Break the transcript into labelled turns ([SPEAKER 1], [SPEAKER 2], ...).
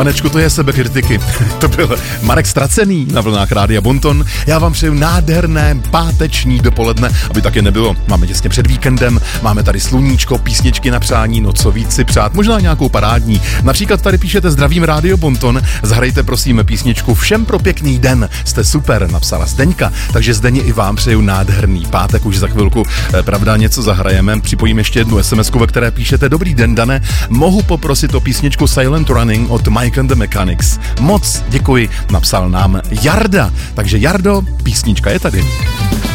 [SPEAKER 1] Panečku, to je sebekritiky. To byl Marek Stracený na vlnách Rádia Bonton. Já vám přeju nádherné páteční dopoledne, aby taky nebylo. Máme těsně před víkendem, máme tady sluníčko, písničky na přání, no co víc si přát, možná nějakou parádní. Například tady píšete zdravím Rádio Bonton, zahrajte prosím písničku Všem pro pěkný den, jste super, napsala Zdeňka. Takže Zdeně i vám přeju nádherný pátek, už za chvilku, pravda, něco zahrajeme. Připojím ještě jednu SMS-ku, ve které píšete dobrý den, Dane, mohu poprosit o písničku Silent Running od Mike and the Mechanics. Moc děkuji, napsal nám Jarda. Takže Jardo, písnička je tady.